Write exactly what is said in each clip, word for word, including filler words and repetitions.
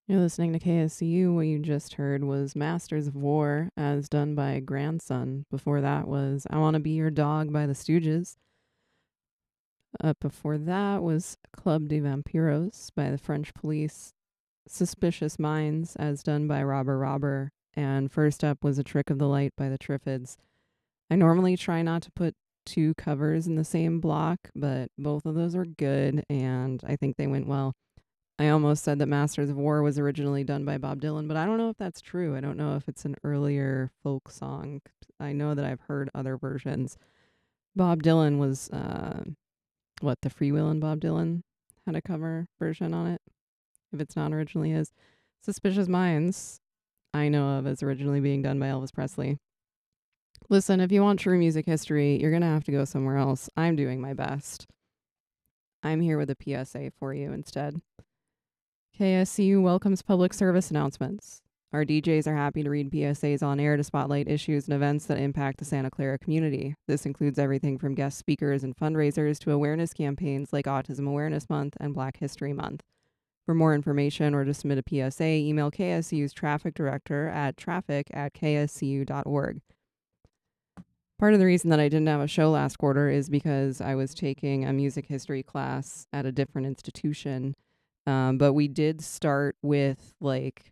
You're listening to K S C U. What you just heard was Masters of War, as done by Grandson. Before that was I Want to Be Your Dog by the Stooges. Up before that was Club de Vampiros by the French Police. Suspicious Minds, as done by Robber Robber. And first up was A Trick of the Light by the Triffids. I normally try not to put two covers in the same block, but both of those were good, and I think they went well. I almost said that Masters of War was originally done by Bob Dylan, but I don't know if that's true. I don't know if it's an earlier folk song. I know that I've heard other versions. Bob Dylan was, uh, what, the Freewheelin' Bob Dylan had a cover version on it, if it's not originally his. Suspicious Minds, I know of as originally being done by Elvis Presley. Listen, if you want true music history, you're going to have to go somewhere else. I'm doing my best. I'm here with a P S A for you instead. K S C U welcomes public service announcements. Our D Js are happy to read P S As on air to spotlight issues and events that impact the Santa Clara community. This includes everything from guest speakers and fundraisers to awareness campaigns like Autism Awareness Month and Black History Month. For more information or to submit a P S A, email K S C U's traffic director at traffic at k s c u dot org. Part of the reason that I didn't have a show last quarter is because I was taking a music history class at a different institution. Um, but we did start with like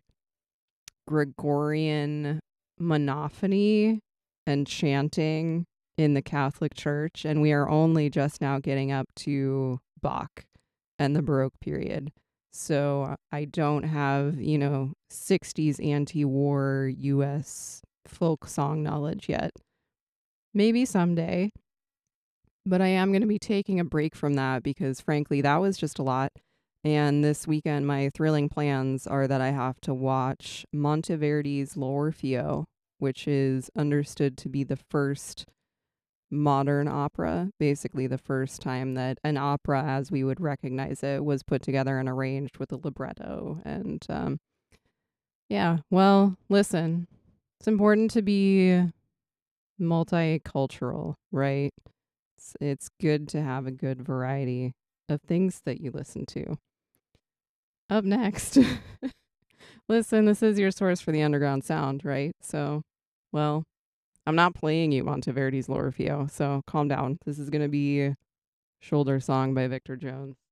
Gregorian monophony and chanting in the Catholic Church, and we are only just now getting up to Bach and the Baroque period. So I don't have, you know, sixties anti-war U S folk song knowledge yet. Maybe someday. But I am going to be taking a break from that because, frankly, that was just a lot. And this weekend, my thrilling plans are that I have to watch Monteverdi's L'Orfeo, which is understood to be the first modern opera, basically the first time that an opera, as we would recognize it, was put together and arranged with a libretto. And um, yeah, well, listen, it's important to be multicultural, right? It's, it's good to have a good variety of things that you listen to. Up next, listen, this is your source for the underground sound, right? So, well, I'm not playing you Monteverdi's L'Orfeo, so calm down. This is going to be Shoulder Song by Victor Jones.